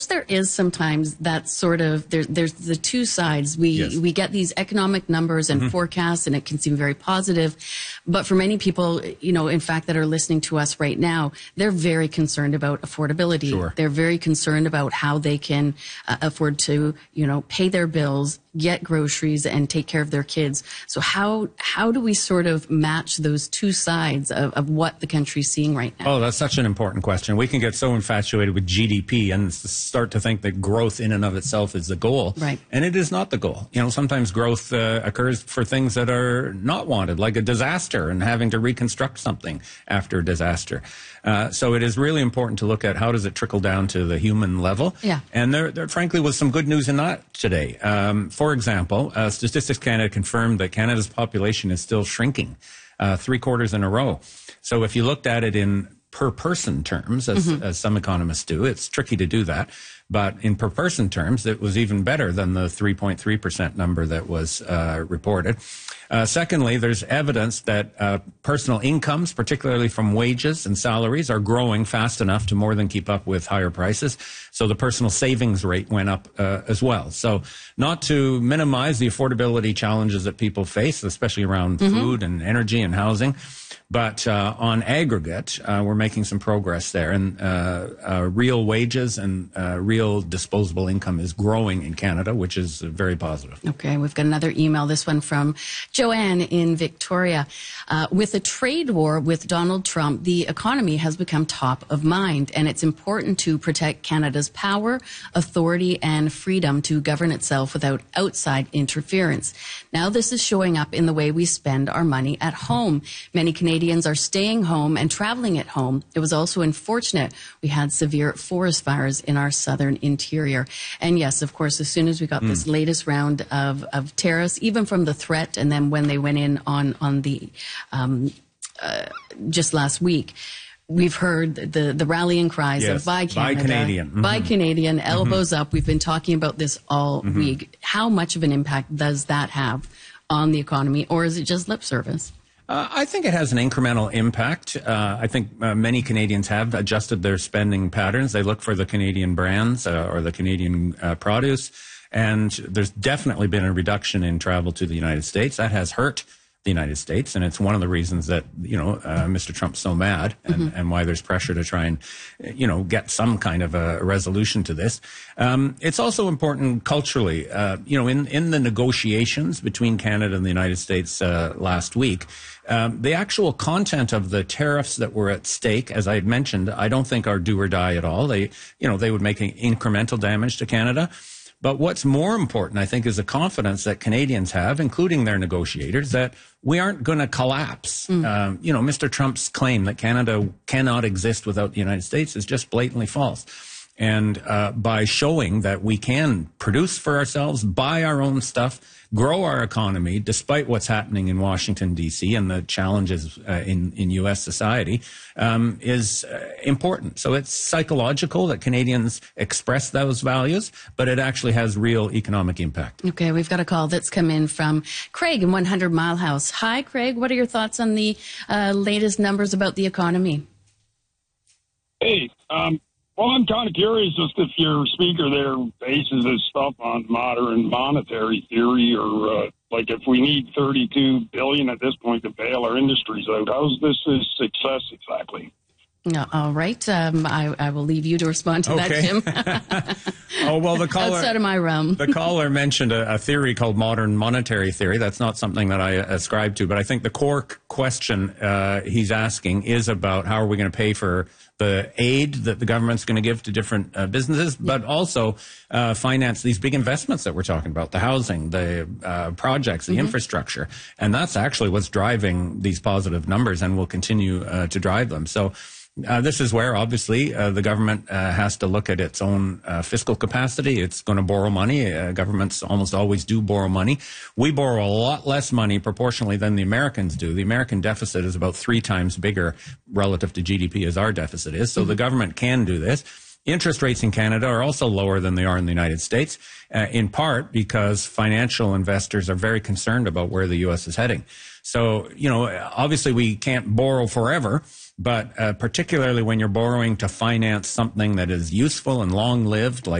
there is sometimes that sort of there's the two sides. We get these economic numbers and forecasts, and it can seem very positive, but for many people, in fact, that are listening to us right now, they're very concerned about affordability. Sure. They're very concerned about how they can afford to pay their bills, get groceries, and take care of their kids. So how do we sort of match those two sides of what the country's seeing right now? Oh, that's such an important question. We can get so infatuated with GDP and start to think that growth in and of itself is the goal. Right. And it is not the goal. Sometimes growth occurs for things that are not wanted, like a disaster and having to reconstruct something after a disaster. So it is really important to look at how does it trickle down to the human level. Yeah. And there frankly was some good news in that today. For example, Statistics Canada confirmed that Canada's population is still shrinking 3 quarters in a row. So if you looked at it in per person terms, as some economists do, it's tricky to do that. But in per person terms, it was even better than the 3.3% number that was reported. Secondly, there's evidence that personal incomes, particularly from wages and salaries, are growing fast enough to more than keep up with higher prices. So the personal savings rate went up as well. So not to minimize the affordability challenges that people face, especially around food and energy and housing, but on aggregate, we're making some progress there. And real wages and real disposable income is growing in Canada, which is very positive. Okay, we've got another email, this one from Joanne in Victoria. With a trade war with Donald Trump, the economy has become top of mind, and it's important to protect Canada's power, authority, and freedom to govern itself without outside interference. Now this is showing up in the way we spend our money at home. Many Canadians are staying home and traveling at home. It was also unfortunate we had severe forest fires in our southern interior. And yes, of course, as soon as we got this latest round of tariffs, even from the threat, and then when they went in on the just last week, we've heard the rallying cries of Buy Canada, Buy Canadian, Buy Canadian, elbows up. We've been talking about this all week. How much of an impact does that have on the economy, or is it just lip service? I think it has an incremental impact. I think many Canadians have adjusted their spending patterns. They look for the Canadian brands or the Canadian produce. And there's definitely been a reduction in travel to the United States. That has hurt the United States. And it's one of the reasons that, Mr. Trump's so mad and why there's pressure to try and, get some kind of a resolution to this. It's also important culturally, in the negotiations between Canada and the United States last week, the actual content of the tariffs that were at stake, as I had mentioned, I don't think are do or die at all. They would make incremental damage to Canada. But what's more important, I think, is the confidence that Canadians have, including their negotiators, that we aren't going to collapse. Mr. Trump's claim that Canada cannot exist without the United States is just blatantly false. And by showing that we can produce for ourselves, buy our own stuff, grow our economy, despite what's happening in Washington, D.C. and the challenges in U.S. society, is important. So it's psychological that Canadians express those values, but it actually has real economic impact. Okay, we've got a call that's come in from Craig in 100 Mile House. Hi, Craig. What are your thoughts on the latest numbers about the economy? Hey, well, I'm kind of curious just if your speaker there bases his stuff on modern monetary theory, or like if we need $32 billion at this point to bail our industries out. How's this a success exactly? No, all right. I will leave you to respond to that, Jim. Oh, well, the caller outside of my realm. The caller mentioned a theory called modern monetary theory. That's not something that I ascribe to, but I think the core question he's asking is about how are we going to pay for the aid that the government's going to give to different businesses, but also finance these big investments that we're talking about, the housing, the projects, the infrastructure. And that's actually what's driving these positive numbers and will continue to drive them. So this is where, obviously, the government has to look at its own fiscal capacity. It's going to borrow money. Governments almost always do borrow money. We borrow a lot less money proportionally than the Americans do. The American deficit is about 3 times bigger relative to GDP as our deficit is. So the government can do this. Interest rates in Canada are also lower than they are in the United States, in part because financial investors are very concerned about where the U.S. is heading. So, obviously we can't borrow forever. But particularly when you're borrowing to finance something that is useful and long-lived, like